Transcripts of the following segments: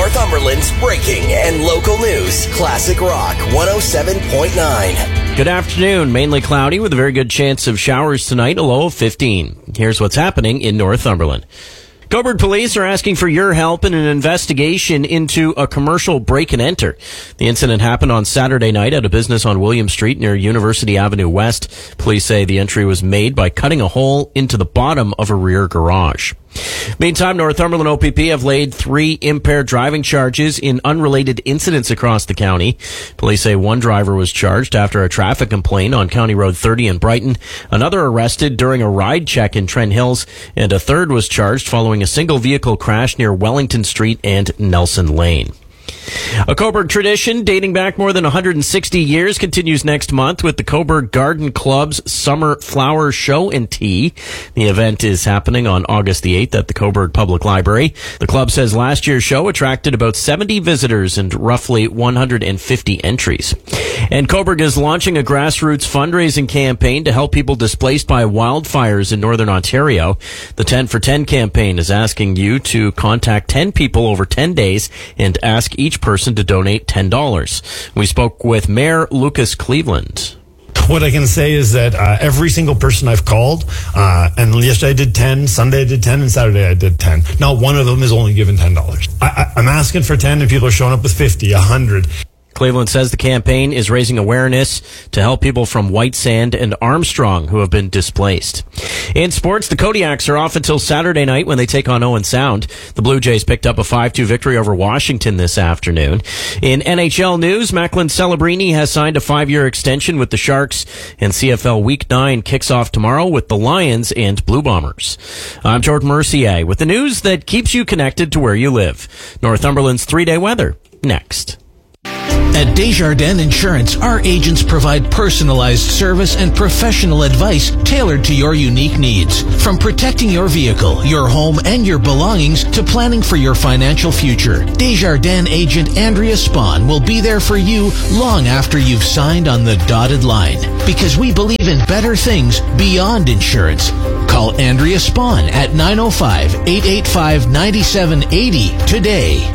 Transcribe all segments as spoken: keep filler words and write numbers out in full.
Northumberland's breaking and local news. Classic Rock one oh seven point nine. Good afternoon. Mainly cloudy with a very good chance of showers tonight, a low of fifteen. Here's what's happening in Northumberland. Cobourg police are asking for your help in an investigation into a commercial break and enter. The incident happened on Saturday night at a business on William Street near University Avenue West. Police say the entry was made by cutting a hole into the bottom of a rear garage. Meantime, Northumberland O P P have laid three impaired driving charges in unrelated incidents across the county. Police say one driver was charged after a traffic complaint on County Road thirty in Brighton, another arrested during a ride check in Trent Hills, and a third was charged following a single vehicle crash near Wellington Street and Nelson Lane. A Cobourg tradition dating back more than one hundred sixty years continues next month with the Cobourg Garden Club's Summer Flower Show and Tea. The event is happening on August the eighth at the Cobourg Public Library. The club says last year's show attracted about seventy visitors and roughly one hundred fifty entries. And Cobourg is launching a grassroots fundraising campaign to help people displaced by wildfires in Northern Ontario. The ten for ten campaign is asking you to contact ten people over ten days and ask each person to donate ten dollars. We spoke with Mayor Lucas Cleveland. What I can say is that uh, every single person I've called, uh, and yesterday I did ten, Sunday I did ten, and Saturday I did ten. Not one of them is only given ten dollars. I, I, I'm asking for ten, and people are showing up with fifty, one hundred. Cleveland says the campaign is raising awareness to help people from White Sand and Armstrong who have been displaced. In sports, the Kodiaks are off until Saturday night when they take on Owen Sound. The Blue Jays picked up a five two victory over Washington this afternoon. In N H L news, Macklin Celebrini has signed a five-year extension with the Sharks, and C F L Week nine kicks off tomorrow with the Lions and Blue Bombers. I'm Jordan Mercier with the news that keeps you connected to where you live. Northumberland's three-day weather, next. At Desjardins Insurance, our agents provide personalized service and professional advice tailored to your unique needs. From protecting your vehicle, your home, and your belongings to planning for your financial future, Desjardins agent Andrea Spahn will be there for you long after you've signed on the dotted line. Because we believe in better things beyond insurance. Call Andrea Spahn at nine oh five, eight eight five, nine seven eight oh today.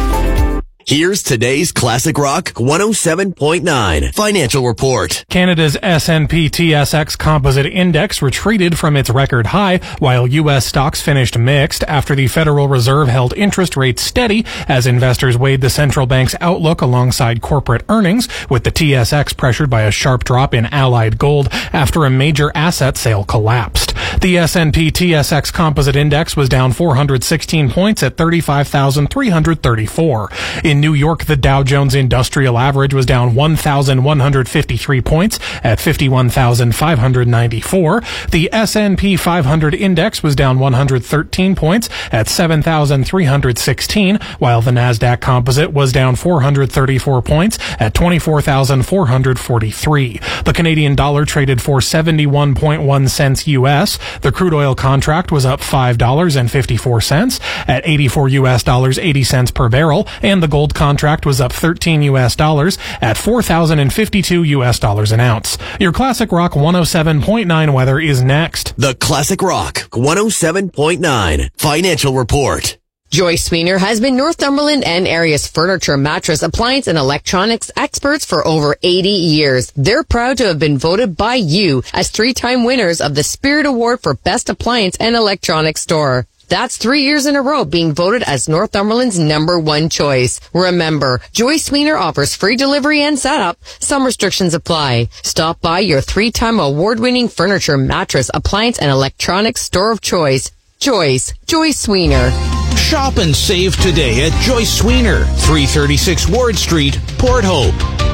Here's today's Classic Rock one oh seven point nine financial report. Canada's S and P T S X Composite Index retreated from its record high, while U S stocks finished mixed after the Federal Reserve held interest rates steady as investors weighed the central bank's outlook alongside corporate earnings, with the T S X pressured by a sharp drop in allied gold after a major asset sale collapsed. The S and P T S X Composite Index was down four hundred sixteen points at thirty-five thousand three hundred thirty-four. In New York, the Dow Jones Industrial Average was down one thousand one hundred fifty-three points at fifty-one thousand five hundred ninety-four. The S and P five hundred Index was down one hundred thirteen points at seven thousand three hundred sixteen, while the Nasdaq Composite was down four hundred thirty-four points at twenty-four thousand four hundred forty-three. The Canadian dollar traded for seventy-one point one cents U S. The crude oil contract was up five dollars and fifty-four cents at eighty-four U S dollars eighty cents per barrel, and the gold contract was up thirteen U S dollars at four thousand fifty-two U S dollars an ounce. Your Classic Rock one oh seven point nine weather is next. The Classic Rock one oh seven point nine financial report. Joyce Sweener has been Northumberland and area's furniture, mattress, appliance, and electronics experts for over eighty years. They're proud to have been voted by you as three-time winners of the Spirit Award for Best Appliance and Electronics Store. That's three years in a row being voted as Northumberland's number one choice. Remember, Joyce Sweener offers free delivery and setup. Some restrictions apply. Stop by your three-time award-winning furniture, mattress, appliance, and electronics store of choice. Joyce, Joyce Sweener. Shop and save today at Joyce Sweener, three thirty-six Ward Street, Port Hope.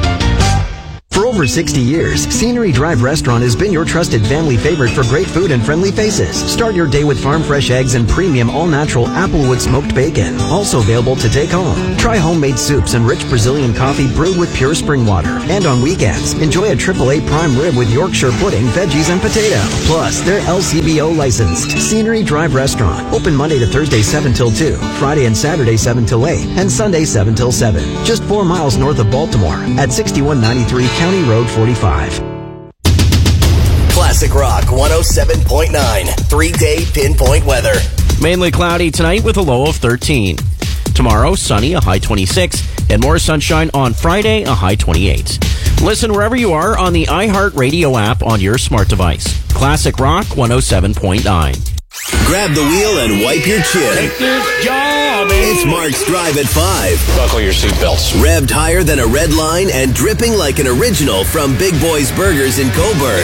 For over sixty years, Scenery Drive Restaurant has been your trusted family favorite for great food and friendly faces. Start your day with farm fresh eggs and premium all-natural Applewood smoked bacon. Also available to take home. Try homemade soups and rich Brazilian coffee brewed with pure spring water. And on weekends, enjoy a triple A prime rib with Yorkshire pudding, veggies, and potato. Plus, they're L C B O licensed. Scenery Drive Restaurant. Open Monday to Thursday seven till two, Friday and Saturday seven till eight, and Sunday seven till seven. Just four miles north of Baltimore at sixty-one ninety-three County Road forty-five. Classic Rock one oh seven point nine. Three-day pinpoint weather. Mainly cloudy tonight with a low of thirteen. Tomorrow, sunny, a high twenty-six, and more sunshine on Friday, a high twenty-eight. Listen wherever you are on the iHeartRadio app on your smart device. Classic Rock one oh seven point nine. Grab the wheel and wipe your chin. Take this job. It's Mark's Drive at five. Buckle your seatbelts. Revved higher than a red line and dripping like an original from Big Boy's Burgers in Coburg.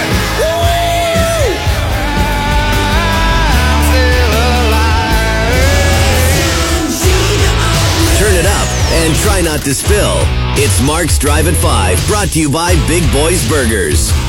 Turn it up and try not to spill. It's Mark's Drive at five, brought to you by Big Boy's Burgers.